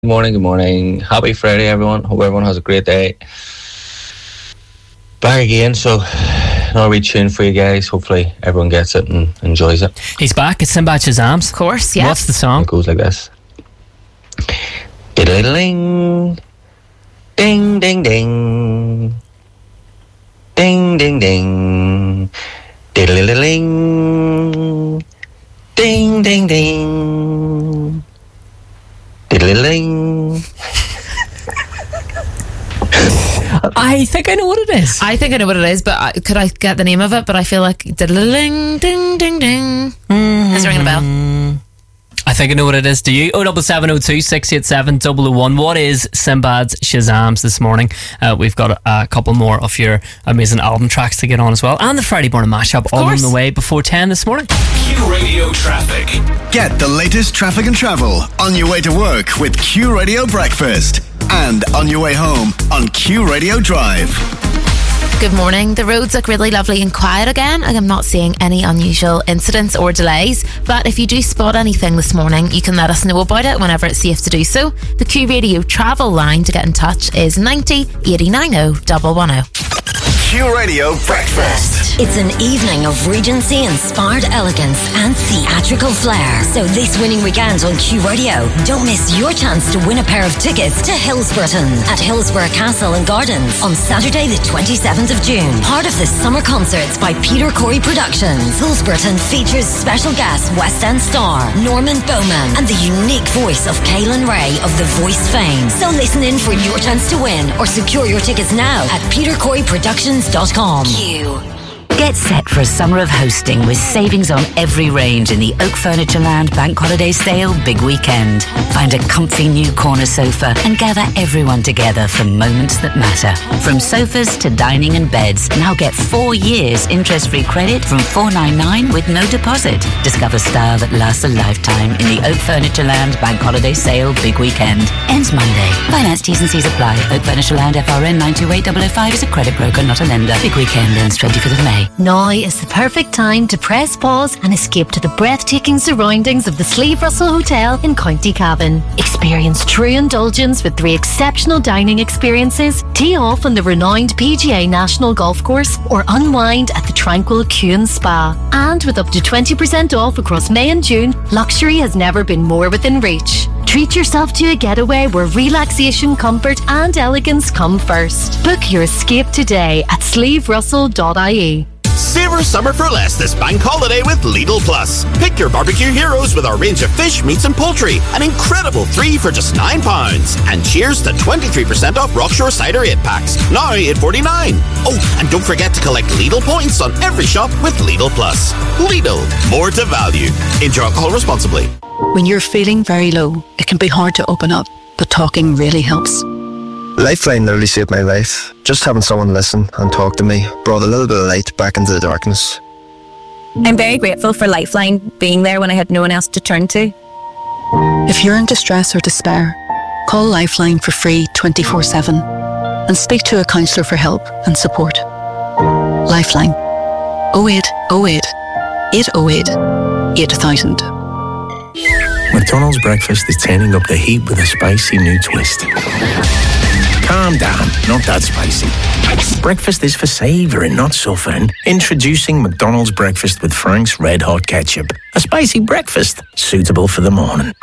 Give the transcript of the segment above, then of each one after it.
Good morning. Happy Friday, everyone. Hope everyone has a great day. Back again, so another wee tune for you guys. Hopefully everyone gets it and enjoys it. He's back. It's Sinbad Shazams. Of course, yeah. What's the song? It goes like this. Diddle-ding. Ding, ding, ding. Ding, ding, ding. Diddle-ding. Ding, ding, ding. Diddle-ding. I think I know what it is. I think I know what it is, but could I get the name of it? But I feel like diddling, ding, ding, ding. Is ringing a bell. I think I know what it is. Do you? 07702 687 001. What is Sinbad's Shazams this morning? We've got a couple more of your amazing album tracks to get on as well, and the Friday morning mashup all on the way before 10 this morning. Q Radio Traffic. Get the latest traffic and travel on your way to work with Q Radio Breakfast, and on your way home on Q Radio Drive. Good morning. The roads look really lovely and quiet again. I'm not seeing any unusual incidents or delays, but if you do spot anything this morning, you can let us know about it whenever it's safe to do so. The Q Radio travel line to get in touch is 90 8990 110. Q Radio Breakfast. It's an evening of Regency-inspired elegance and theatrical flair. So this winning weekend on Q Radio, don't miss your chance to win a pair of tickets to Hillsborough at Hillsborough Castle and Gardens on Saturday the 27th of June. Part of the summer concerts by Peter Corey Productions. Hillsborough features special guest West End star Norman Bowman and the unique voice of Kaylin Ray of The Voice fame. So listen in for your chance to win or secure your tickets now at petercoreyproductions.com. Q. Get set for a summer of hosting with savings on every range in the Oak Furnitureland Bank Holiday Sale Big Weekend. Find a comfy new corner sofa and gather everyone together for moments that matter. From sofas to dining and beds, now get 4 years interest-free credit from $499 with no deposit. Discover style that lasts a lifetime in the Oak Furnitureland Bank Holiday Sale Big Weekend. Ends Monday. Finance T's and C's apply. Oak Furnitureland FRN 928005 is a credit broker, not a lender. Big Weekend ends 25th of May. Now is the perfect time to press pause and escape to the breathtaking surroundings of the Slieve Russell Hotel in County Cavan. Experience true indulgence with 3 exceptional dining experiences, tee off on the renowned PGA National Golf Course, or unwind at the tranquil Kew Spa. And with up to 20% off across May and June, luxury has never been more within reach. Treat yourself to a getaway where relaxation, comfort and elegance come first. Book your escape today at slieverussell.ie. Savor summer for less this bank holiday with Lidl Plus. Pick your barbecue heroes with our range of fish, meats and poultry. An incredible 3 for just £9. And cheers to 23% off Rockshore Cider 8-packs. Now $8.49. Oh, and don't forget to collect Lidl points on every shop with Lidl Plus. Lidl, more to value. Enjoy alcohol responsibly. When you're feeling very low, it can be hard to open up, but talking really helps. Lifeline literally saved my life. Just having someone listen and talk to me brought a little bit of light back into the darkness. I'm very grateful for Lifeline being there when I had no one else to turn to. If you're in distress or despair, call Lifeline for free 24/7 and speak to a counsellor for help and support. Lifeline 0808 808 8000. McDonald's breakfast is turning up the heat with a spicy new twist. Calm down, not that spicy. Breakfast is for savouring, not suffering. Introducing McDonald's breakfast with Frank's Red Hot Ketchup. A spicy breakfast suitable for the morning.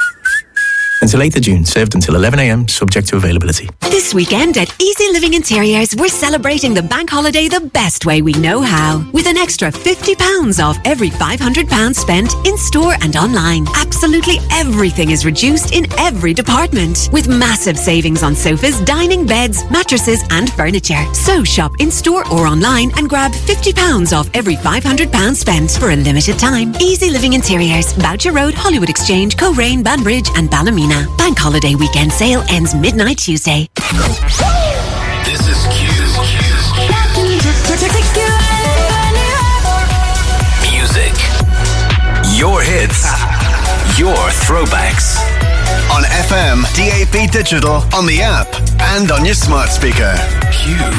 Until 8th of June, served until 11 a.m, subject to availability. This weekend at Easy Living Interiors, we're celebrating the bank holiday the best way we know how. With an extra £50 off every £500 spent in store and online. Absolutely everything is reduced in every department. With massive savings on sofas, dining, beds, mattresses and furniture. So shop in store or online and grab £50 off every £500 spent for a limited time. Easy Living Interiors, Boucher Road, Hollywood Exchange, Coleraine, Banbridge and Ballymena. Bank holiday weekend sale ends midnight Tuesday. This is Q. Music. Your hits. Your throwbacks. On FM, DAB digital, on the app, and on your smart speaker. Q.